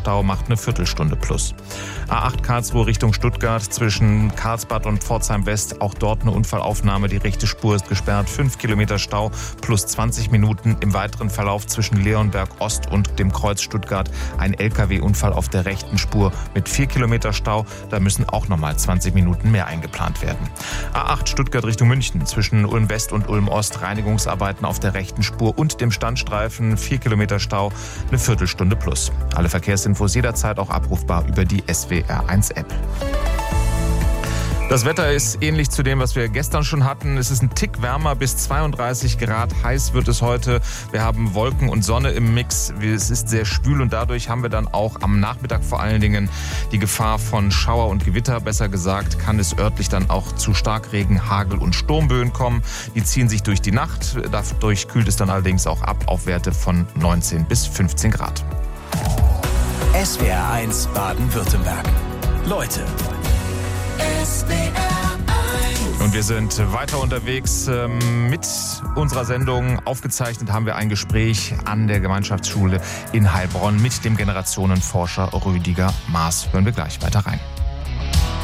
Stau macht eine Viertelstunde plus. A8 Karlsruhe Richtung Stuttgart zwischen Karlsbad und Pforzheim West. Auch dort eine Unfallaufnahme. Die rechte Spur ist gesperrt. 5 Kilometer Stau plus 20 Minuten. Im weiteren Verlauf zwischen Leonberg Ost und dem Kreuz Stuttgart ein LKW-Unfall auf der rechten Spur mit 4 Kilometer Stau. Da müssen auch nochmal 20 Minuten mehr eingeplant werden. A8 Stuttgart Richtung München zwischen Ulm West und Ulm Ost. Reinigungsarbeiten auf der rechten Spur und dem Standstreifen. 4 Kilometer Stau, eine Viertelstunde plus. Alle Verkehrsinfos jederzeit auch abrufbar über die SWR1-App. Das Wetter ist ähnlich zu dem, was wir gestern schon hatten. Es ist ein Tick wärmer, bis 32 Grad. Heiß wird es heute. Wir haben Wolken und Sonne im Mix. Es ist sehr schwül und dadurch haben wir dann auch am Nachmittag vor allen Dingen die Gefahr von Schauer und Gewitter. Besser gesagt, kann es örtlich dann auch zu Starkregen, Hagel und Sturmböen kommen. Die ziehen sich durch die Nacht. Dadurch kühlt es dann allerdings auch ab auf Werte von 19 bis 15 Grad. SWR1 Baden-Württemberg. Leute. Und wir sind weiter unterwegs mit unserer Sendung. Aufgezeichnet haben wir ein Gespräch an der Gemeinschaftsschule in Heilbronn mit dem Generationenforscher Rüdiger Maas. Hören wir gleich weiter rein.